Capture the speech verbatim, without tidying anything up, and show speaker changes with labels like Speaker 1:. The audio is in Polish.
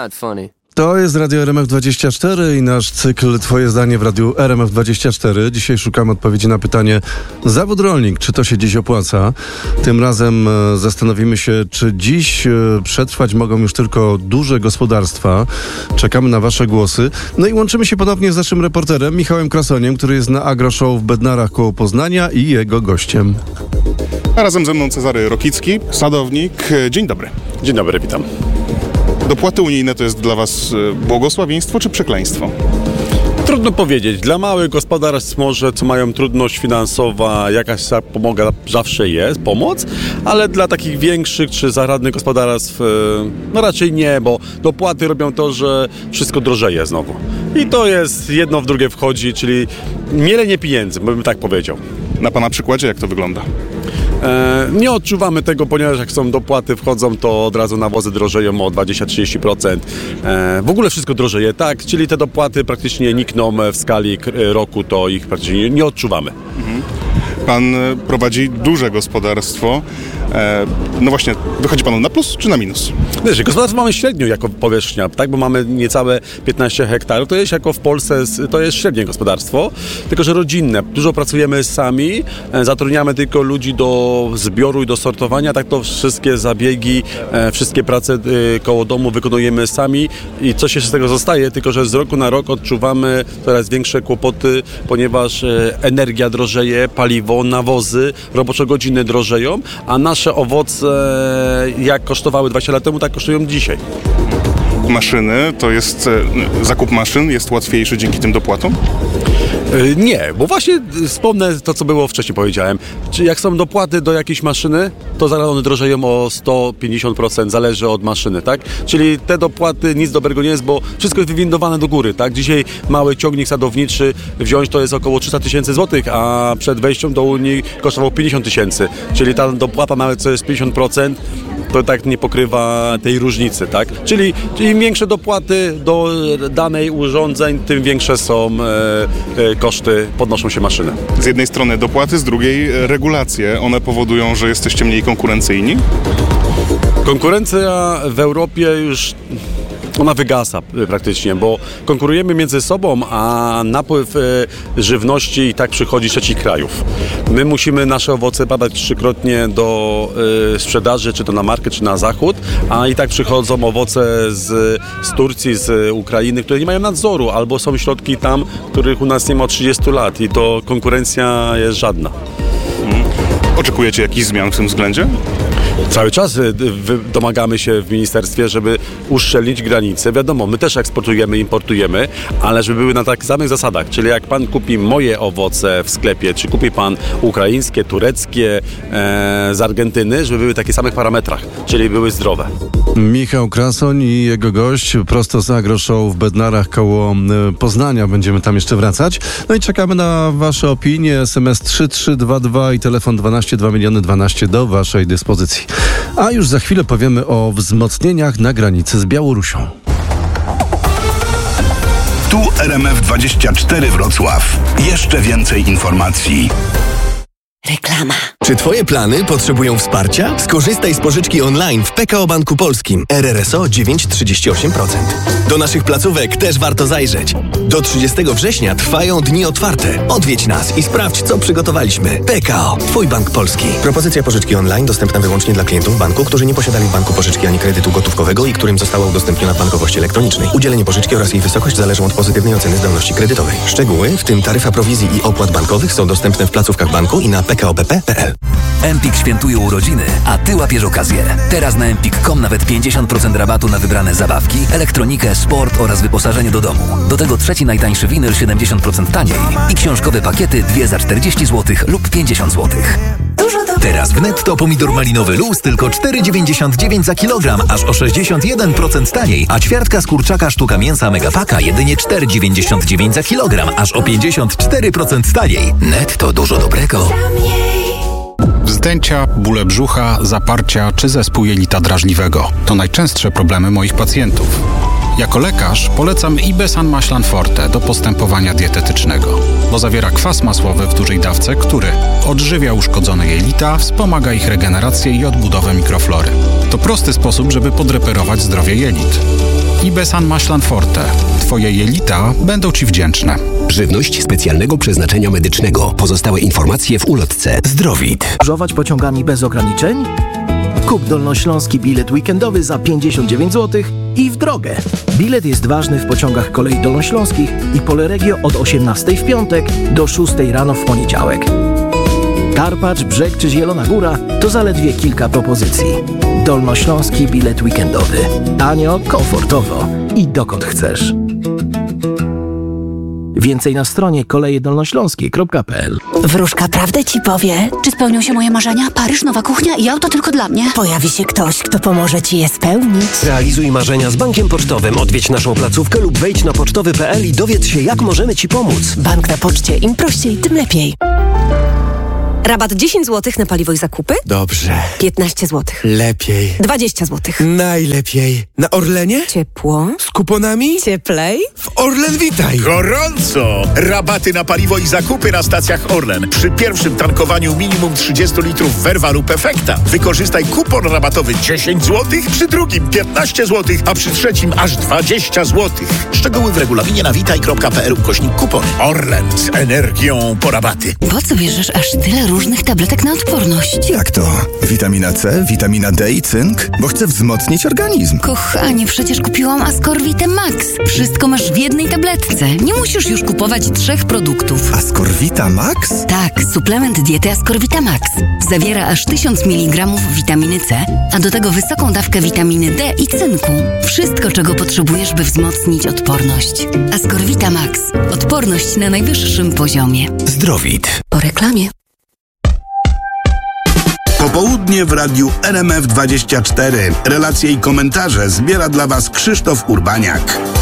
Speaker 1: not funny.
Speaker 2: To jest Radio R M F dwadzieścia cztery i nasz cykl Twoje zdanie w Radiu R M F dwadzieścia cztery. Dzisiaj szukamy odpowiedzi na pytanie: zawód rolnik, czy to się dziś opłaca? Tym razem e, zastanowimy się, czy dziś e, przetrwać mogą już tylko duże gospodarstwa. Czekamy na Wasze głosy. No i łączymy się ponownie z naszym reporterem Michałem Krasoniem, który jest na AgroShow w Bednarach koło Poznania i jego gościem.
Speaker 3: A razem ze mną Cezary Rokicki, sadownik. Dzień dobry.
Speaker 4: Dzień dobry, witam.
Speaker 3: Dopłaty unijne to jest dla Was błogosławieństwo czy przekleństwo?
Speaker 4: Trudno powiedzieć. Dla małych gospodarstw może, co mają trudność finansowa, jakaś pomoga zawsze jest, pomoc, ale dla takich większych czy zaradnych gospodarstw no raczej nie, bo dopłaty robią to, że wszystko drożeje znowu. I to jest jedno w drugie wchodzi, czyli mielenie pieniędzy, bym tak powiedział.
Speaker 3: Na Pana przykładzie jak to wygląda?
Speaker 4: E, nie odczuwamy tego, ponieważ jak są dopłaty wchodzą, to od razu nawozy drożeją o dwadzieścia do trzydziestu procent. E, w ogóle wszystko drożeje, tak? Czyli te dopłaty praktycznie nikną w skali roku, to ich praktycznie nie odczuwamy.
Speaker 3: Mhm. Pan prowadzi duże gospodarstwo. E, no właśnie, wychodzi Panu na plus czy na minus?
Speaker 4: Wiesz, gospodarstwo mamy średnio jako powierzchnia, tak? Bo mamy niecałe piętnaście hektarów. To jest jako w Polsce, to jest średnie gospodarstwo, tylko że rodzinne. Dużo pracujemy sami, e, zatrudniamy tylko ludzi do zbioru i do sortowania. Tak to wszystkie zabiegi, e, wszystkie prace e, koło domu wykonujemy sami i coś jeszcze z tego zostaje, tylko że z roku na rok odczuwamy coraz większe kłopoty, ponieważ e, energia drożeje, paliwo, nawozy, robocze godziny drożeją, a nasze owoce, jak kosztowały dwadzieścia lat temu, tak kosztują dzisiaj.
Speaker 3: Maszyny, to jest zakup maszyn jest łatwiejszy dzięki tym dopłatom?
Speaker 4: Nie, bo właśnie wspomnę to, co było wcześniej powiedziałem. Czy jak są dopłaty do jakiejś maszyny, to zaraz one drożeją o sto pięćdziesiąt procent, zależy od maszyny, tak? Czyli te dopłaty nic dobrego nie jest, bo wszystko jest wywindowane do góry, tak? Dzisiaj mały ciągnik sadowniczy wziąć to jest około trzysta tysięcy złotych, a przed wejściem do Unii kosztował pięćdziesiąt tysięcy. Czyli ta dopłata nawet co jest pięćdziesiąt procent, to tak nie pokrywa tej różnicy, tak? Czyli im większe dopłaty do danej urządzeń, tym większe są e, e, koszty, podnoszą się maszyny.
Speaker 3: Z jednej strony dopłaty, z drugiej regulacje. One powodują, że jesteście mniej konkurencyjni?
Speaker 4: Konkurencja w Europie już ona wygasa praktycznie, bo konkurujemy między sobą, a napływ e, żywności i tak przychodzi z trzecich krajów. My musimy nasze owoce badać trzykrotnie do e, sprzedaży, czy to na market, czy na zachód, a i tak przychodzą owoce z, z Turcji, z Ukrainy, które nie mają nadzoru, albo są środki tam, których u nas nie ma od trzydziestu lat i to konkurencja jest żadna.
Speaker 3: Hmm. Oczekujecie jakichś zmian w tym względzie?
Speaker 4: Cały czas domagamy się w ministerstwie, żeby uszczelnić granice. Wiadomo, my też eksportujemy, importujemy, ale żeby były na tak samych zasadach. Czyli jak pan kupi moje owoce w sklepie, czy kupi pan ukraińskie, tureckie, e, z Argentyny, żeby były w takich samych parametrach, czyli były zdrowe.
Speaker 2: Michał Krasoń i jego gość prosto z AgroShow w Bednarach koło Poznania. Będziemy tam jeszcze wracać. No i czekamy na Wasze opinie. S M S trzy trzy dwa dwa i telefon dwanaście dwa miliony dwanaście do Waszej dyspozycji. A już za chwilę powiemy o wzmocnieniach na granicy z Białorusią.
Speaker 5: Tu R M F dwadzieścia cztery Wrocław. Jeszcze więcej informacji.
Speaker 6: Reklama. Czy Twoje plany potrzebują wsparcia? Skorzystaj z pożyczki online w P K O Banku Polskim. R R S O dziewięć przecinek trzydzieści osiem procent. Do naszych placówek też warto zajrzeć. Do trzydziestego września trwają dni otwarte. Odwiedź nas i sprawdź, co przygotowaliśmy. P K O. Twój bank polski.
Speaker 7: Propozycja pożyczki online dostępna wyłącznie dla klientów banku, którzy nie posiadali w banku pożyczki ani kredytu gotówkowego i którym została udostępniona w bankowości elektronicznej. Udzielenie pożyczki oraz jej wysokość zależą od pozytywnej oceny zdolności kredytowej. Szczegóły, w tym taryfa prowizji i opłat bankowych, są dostępne w placówkach banku i na p k o b p kropka p l.
Speaker 8: Empik świętuje urodziny, a Ty łapiesz okazję. Teraz na empik kropka com nawet pięćdziesiąt procent rabatu na wybrane zabawki, elektronikę, sport oraz wyposażenie do domu. Do tego trzeci najtańszy winyl siedemdziesiąt procent taniej i książkowe pakiety dwie za czterdzieści złotych lub pięćdziesiąt złotych. Teraz w Netto pomidor malinowy luz tylko cztery dziewięćdziesiąt dziewięć za kilogram, aż o sześćdziesiąt jeden procent taniej, a ćwiartka z kurczaka sztuka mięsa Megapaka jedynie cztery dziewięćdziesiąt dziewięć za kilogram, aż o pięćdziesiąt cztery procent taniej. Netto, dużo dobrego.
Speaker 9: Wzdęcia, bóle brzucha, zaparcia czy zespół jelita drażliwego to najczęstsze problemy moich pacjentów. Jako lekarz polecam Ibesan Maślan Forte do postępowania dietetycznego, bo zawiera kwas masłowy w dużej dawce, który odżywia uszkodzone jelita, wspomaga ich regenerację i odbudowę mikroflory. To prosty sposób, żeby podreperować zdrowie jelit. Ibesan Maślan Forte. Twoje jelita będą Ci wdzięczne.
Speaker 1: Żywność specjalnego przeznaczenia medycznego. Pozostałe informacje w ulotce. Zdrowit.
Speaker 10: Podróżować pociągami bez ograniczeń? Kup dolnośląski bilet weekendowy za pięćdziesiąt dziewięć złotych i w drogę. Bilet jest ważny w pociągach kolei dolnośląskich i Poleregio od osiemnastej w piątek do szóstej rano w poniedziałek. Karpacz, Brzeg czy Zielona Góra to zaledwie kilka propozycji. Dolnośląski bilet weekendowy. Tanio, komfortowo i dokąd chcesz. Więcej na stronie koleje dolnośląskie kropka p l.
Speaker 11: Wróżka prawdę ci powie. Czy spełnią się moje marzenia? Paryż, nowa kuchnia i auto tylko dla mnie? Pojawi się ktoś, kto pomoże ci je spełnić.
Speaker 1: Realizuj marzenia z Bankiem Pocztowym. Odwiedź naszą placówkę lub wejdź na pocztowy kropka p l i dowiedz się, jak możemy ci pomóc.
Speaker 11: Bank na poczcie. Im prościej, tym lepiej.
Speaker 12: Rabat dziesięć złotych na paliwo i zakupy?
Speaker 13: Dobrze.
Speaker 12: piętnaście złotych.
Speaker 13: Lepiej.
Speaker 12: dwadzieścia złotych.
Speaker 13: Najlepiej. Na Orlenie?
Speaker 12: Ciepło.
Speaker 13: Z kuponami?
Speaker 12: Cieplej.
Speaker 13: W Orlen Witaj.
Speaker 14: Gorąco! Rabaty na paliwo i zakupy na stacjach Orlen. Przy pierwszym tankowaniu minimum trzydzieści litrów Verva lub Efekta. Wykorzystaj kupon rabatowy dziesięć złotych, przy drugim piętnaście złotych, a przy trzecim aż dwadzieścia złotych. Szczegóły w regulaminie na witaj kropka p l ukośnik kupony. Orlen z energią po rabaty.
Speaker 11: Po co bierzesz aż tyle różnych tabletek na odporność?
Speaker 15: Jak to? Witamina C, witamina D i cynk? Bo chcę wzmocnić organizm.
Speaker 11: Kochanie, przecież kupiłam Ascorvitę Max. Wszystko masz w jednej tabletce. Nie musisz już kupować trzech produktów.
Speaker 15: Ascorvita Max?
Speaker 11: Tak, suplement diety Ascorvita Max. Zawiera aż tysiąc miligramów witaminy C, a do tego wysoką dawkę witaminy D i cynku. Wszystko, czego potrzebujesz, by wzmocnić odporność. Ascorvita Max. Odporność na najwyższym poziomie.
Speaker 1: Zdrowit.
Speaker 11: Po reklamie.
Speaker 5: Popołudnie w radiu R M F dwadzieścia cztery. Relacje i komentarze zbiera dla Was Krzysztof Urbaniak.